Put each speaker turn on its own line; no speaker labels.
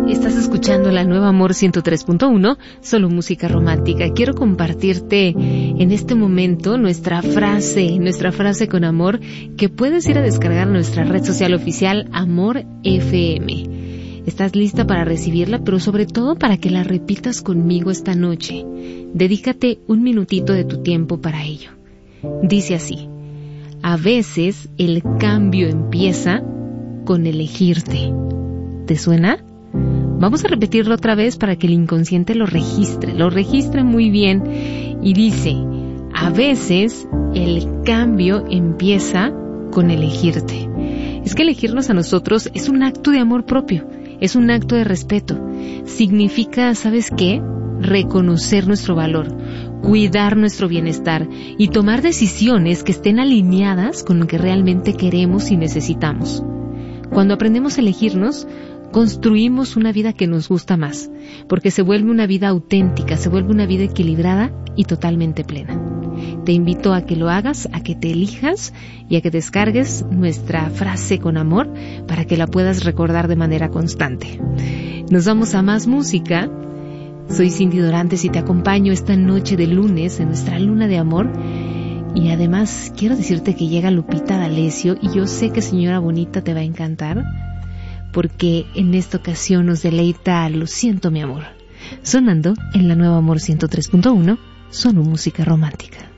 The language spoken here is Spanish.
Estás escuchando la Nueva Amor 103.1, solo música romántica. Quiero compartirte en este momento nuestra frase con amor, que puedes ir a descargar en nuestra red social oficial Amor FM. ¿Estás lista para recibirla? Pero sobre todo para que la repitas conmigo esta noche. Dedícate un minutito de tu tiempo para ello. Dice así: a veces el cambio empieza con elegirte. ¿Te suena? Vamos a repetirlo otra vez para que el inconsciente lo registre muy bien. Y dice: a veces el cambio empieza con elegirte. Es que elegirnos a nosotros es un acto de amor propio, es un acto de respeto. Significa, ¿sabes qué? Reconocer nuestro valor, cuidar nuestro bienestar y tomar decisiones que estén alineadas con lo que realmente queremos y necesitamos. Cuando aprendemos a elegirnos, construimos una vida que nos gusta más, porque se vuelve una vida auténtica, se vuelve una vida equilibrada y totalmente plena. Te invito a que lo hagas, a que te elijas y a que descargues nuestra frase con amor para que la puedas recordar de manera constante. Nos vamos a más música. Soy Cindy Dorantes y te acompaño esta noche de lunes en nuestra luna de amor. Y además quiero decirte que llega Lupita D'Alessio y yo sé que Señora Bonita te va a encantar, porque en esta ocasión nos deleita Lo siento mi amor, sonando en la Nueva Amor 103.1, solo música romántica.